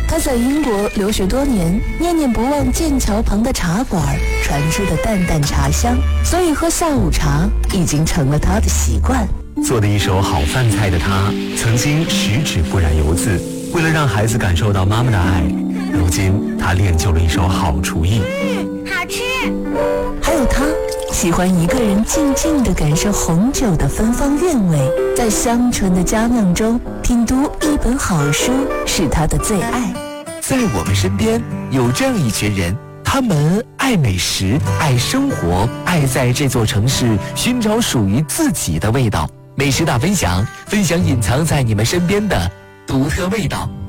他在英国留学多年，念念不忘剑桥旁的茶馆传出的淡淡茶香，所以喝下午茶已经成了他的习惯。 做的一手好饭菜的他，曾经十指不染油渍，为了让孩子感受到妈妈的爱，如今他练就了一手好厨艺。 好吃。 还有他喜欢一个人静静地感受红酒的芬芳韵味，在香醇的佳酿中品读一本好书是他的最爱。 在我们身边有这样一群人，他们爱美食，爱生活，爱在这座城市寻找属于自己的味道。美食大分享，分享隐藏在你们身边的独特味道。